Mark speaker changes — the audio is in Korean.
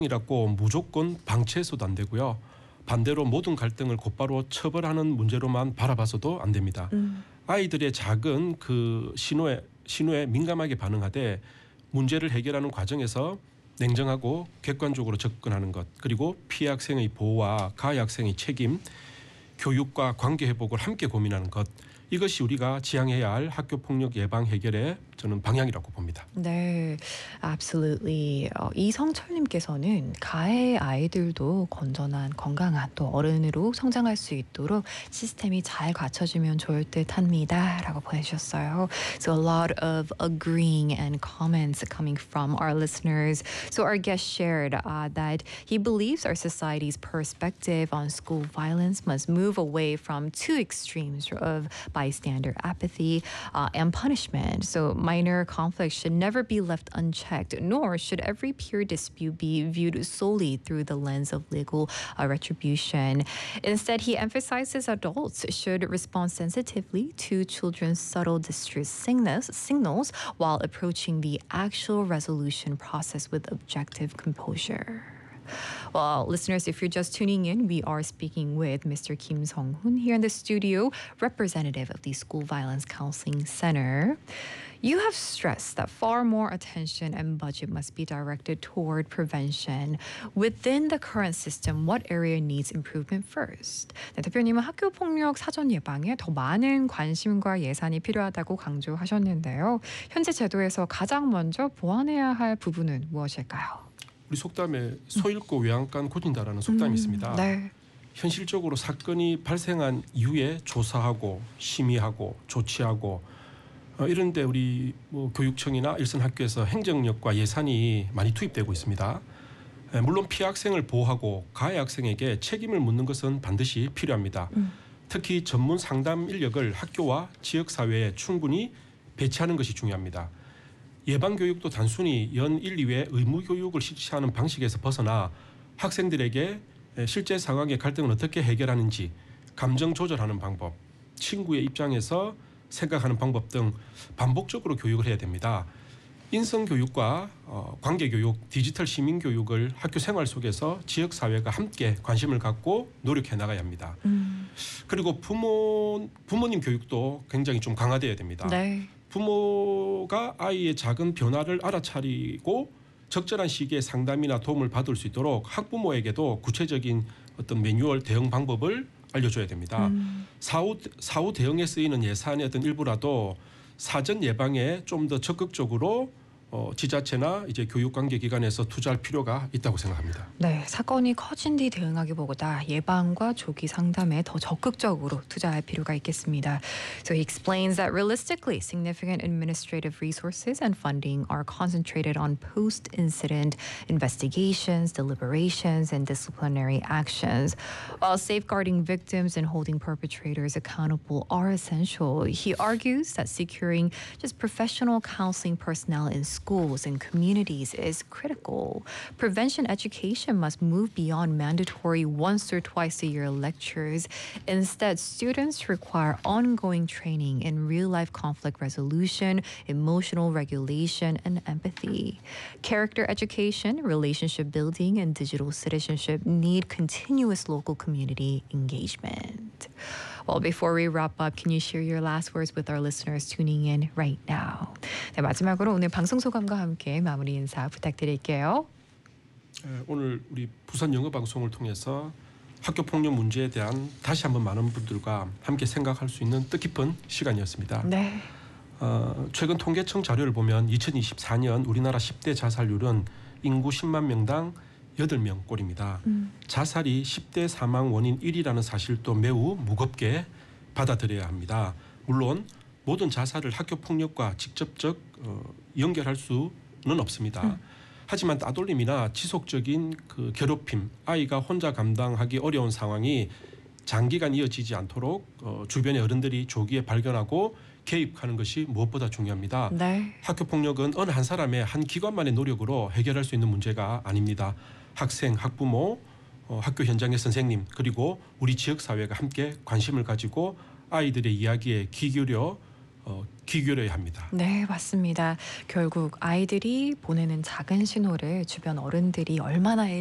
Speaker 1: 이라고 무조건 방치해서도 안 되고요. 반대로 모든 갈등을 곧바로 처벌하는 문제로만 바라봐서도 안 됩니다. 아이들의 작은 그 신호에 민감하게 반응하되 문제를 해결하는 과정에서 냉정하고 객관적으로 접근하는 것, 그리고 피해 학생의 보호와 가해 학생의 책임, 교육과 관계 회복을 함께 고민하는 것, 이것이 우리가 지향해야 할 학교 폭력 예방 해결의 저는 방향이라고 봅니다.
Speaker 2: 네, absolutely. 이성철님께서는 가해 아이들도 건전한 건강한 또 어른으로 성장할 수 있도록 시스템이 잘 갖춰지면 좋을 듯합니다라고 보내주셨어요. So a lot of agreeing and comments coming from our listeners. So our guest shared that he believes our society's perspective on school violence must move away from two extremes of bystander apathy and punishment. So minor conflicts should never be left unchecked, nor should every peer dispute be viewed solely through the lens of legal retribution. Instead, he emphasizes adults should respond sensitively to children's subtle distress signals while approaching the actual resolution process with objective composure. Well, listeners, if you're just tuning in, we are speaking with Mr. Kim Sung-hoon here in the studio, representative of the School Violence Counseling Center. You have stressed that far more attention and budget must be directed toward prevention. Within the current system, what area needs improvement first? 네, 대표님은 학교 폭력 사전 예방에 더 많은 관심과 예산이 필요하다고 강조하셨는데요. 현재 제도에서 가장 먼저 보완해야 할 부분은 무엇일까요?
Speaker 1: 우리 속담에 소 잃고 외양간 고진다라는 속담이 있습니다.
Speaker 2: 네.
Speaker 1: 현실적으로 사건이 발생한 이후에 조사하고 심의하고 조치하고 이런데 우리 교육청이나 일선 학교에서 행정력과 예산이 많이 투입되고 있습니다. 물론 피해 학생을 보호하고 가해 학생에게 책임을 묻는 것은 반드시 필요합니다. 특히 전문 상담 인력을 학교와 지역사회에 충분히 배치하는 것이 중요합니다. 예방교육도 단순히 연 1, 2회 의무교육을 실시하는 방식에서 벗어나 학생들에게 실제 상황의 갈등을 어떻게 해결하는지, 감정 조절하는 방법, 친구의 입장에서 생각하는 방법 등 반복적으로 교육을 해야 됩니다. 인성교육과 관계교육, 디지털 시민교육을 학교 생활 속에서 지역사회가 함께 관심을 갖고 노력해 나가야 합니다. 그리고 부모님 교육도 굉장히 좀 강화되어야 됩니다.
Speaker 2: 네.
Speaker 1: 부모가 아이의 작은 변화를 알아차리고 적절한 시기에 상담이나 도움을 받을 수 있도록 학부모에게도 구체적인 어떤 매뉴얼 대응 방법을 알려줘야 됩니다. 사후 대응에 쓰이는 예산의 어떤 일부라도 사전 예방에 좀 더 적극적으로 지자체나 이제 교육관계기관에서 투자할 필요가 있다고 생각합니다.
Speaker 2: 네, 사건이 커진 뒤 대응하기보다 예방과 조기 상담에 더 적극적으로 투자할 필요가 있겠습니다. So he explains that realistically, significant administrative resources and funding are concentrated on post-incident investigations, deliberations, and disciplinary actions. While safeguarding victims and holding perpetrators accountable are essential, he argues that securing just professional counseling personnel in schools and communities is critical. Prevention education must move beyond mandatory once or twice a year lectures. Instead, students require ongoing training in real-life conflict resolution, emotional regulation, and empathy. Character education, relationship building, and digital citizenship need continuous local community engagement. Well, before we wrap up, can you share your last words with our listeners tuning in right now? 네, 마지막으로 오늘 방송 소감과 함께 마무리 인사 부탁드릴게요.
Speaker 1: 오늘 우리 부산 영어방송을 통해서 학교 폭력 문제에 대한 다시 한번 많은 분들과 함께 생각할 수 있는 뜻깊은 시간이었습니다.
Speaker 2: 네.
Speaker 1: 최근 통계청 자료를 보면 2024년 우리나라 10대 자살률은 인구 10만 명당 8명 꼴입니다. 자살이 10대 사망 원인 1위라는 사실도 매우 무겁게 받아들여야 합니다. 물론 모든 자살을 학교 폭력과 직접적 연결할 수는 없습니다. 하지만 따돌림이나 지속적인 그 괴롭힘, 아이가 혼자 감당하기 어려운 상황이 장기간 이어지지 않도록 주변의 어른들이 조기에 발견하고 개입하는 것이 무엇보다 중요합니다.
Speaker 2: 네.
Speaker 1: 학교 폭력은 어느 한 사람의 한 기관만의 노력으로 해결할 수 있는 문제가 아닙니다. 학생, 학부모, 학교 현장의 선생님, 그리고 우리 지역사회가 함께 관심을 가지고 아이들의 이야기에 귀 기울여 귀결해야 합니다.
Speaker 2: 네, 맞습니다. 결국 아이들이 보내는 작은 신호를 주변 어른들이 얼마나